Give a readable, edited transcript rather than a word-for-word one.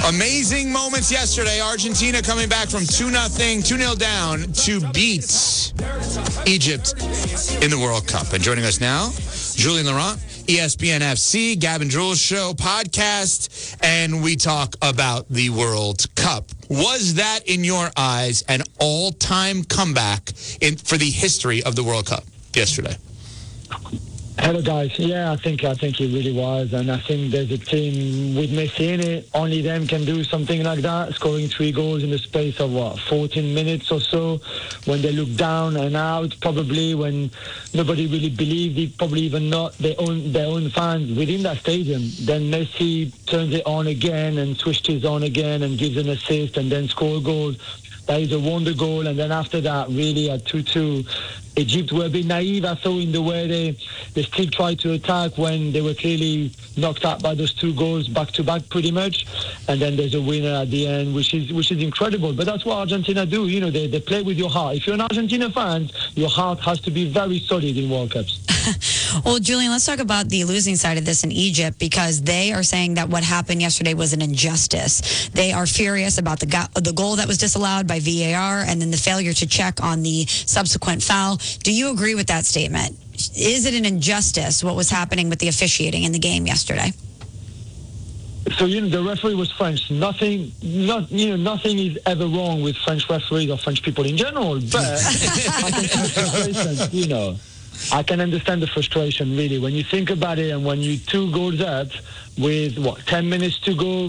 Amazing moments yesterday. Argentina coming back from 2-0 down to beat Egypt in the World Cup. And joining us now, Julien Laurent, ESPN FC, Gavin Jules Show podcast, and we talk about the World Cup. Was that, in your eyes, an all-time comeback for the history of the World Cup yesterday? Hello, guys. Yeah, I think it really was. And I think there's a team with Messi in it. Only them can do something like that, scoring 3 goals in the space of, 14 minutes or so. When they look down and out, probably when nobody really believed it, probably even not their own fans within that stadium. Then Messi turns it on again and switches on again and gives an assist and then scores a goal. That is a wonder goal. And then after that, really at 2-2, Egypt were a bit naive, I thought, in the way they still tried to attack when they were clearly knocked out by those 2 goals back-to-back pretty much. And then there's a winner at the end, which is incredible. But that's what Argentina do. You know, they play with your heart. If you're an Argentina fan, your heart has to be very solid in World Cups. Well, Julien, let's talk about the losing side of this in Egypt, because they are saying that what happened yesterday was an injustice. They are furious about the goal that was disallowed by VAR and then the failure to check on the subsequent foul. Do you agree with that statement? Is it an injustice what was happening with the officiating in the game yesterday? So, the referee was French. Nothing is ever wrong with French referees or French people in general. But I can frustration, I can understand the frustration, really. When you think about it and when you 2 goals up with, 10 minutes to go,